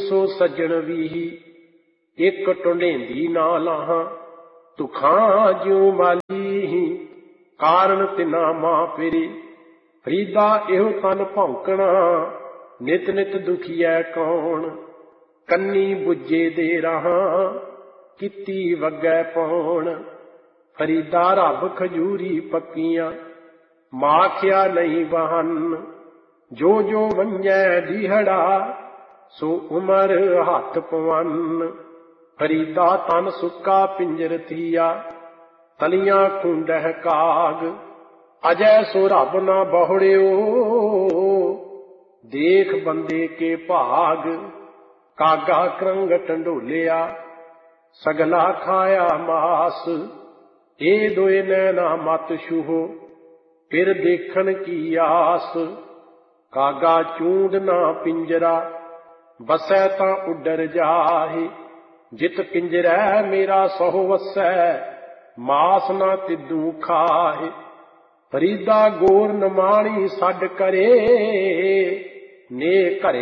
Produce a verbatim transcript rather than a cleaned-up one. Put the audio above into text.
सो सज्जण वीही, एक टुंडेंदी ना लाहां, तुखां ज्यों माली कारण तिना मां पेरी। फरीदा एहो तन भौंकना, नित नित दुखिया कौन, कन्नी बुझे दे रहा किती वगै पौन। फरीदा रब खजूरी पक्कियां, माखिया नहीं बहन, जो जो वंजै दीहड़ा, सो उमर हथ पवन। फरीदा तन सुक्का पिंजर थिया, तलियां खूंडह काग, अजय सो रब ना बहुड़ियो, देख बंदे के भाग। कागा क्रंग टंडोलिया, सगला खाया मास, ए दोए नैना मत छूहो, फिर देखन की आस। कागा चूंड ना पिंजरा, बसै तां उडर जाहे, जित पिंजरै मेरा सहो वसै, मास ना तिदू खाहे। फरीदा गोर नमाणी सड करे, ने घरे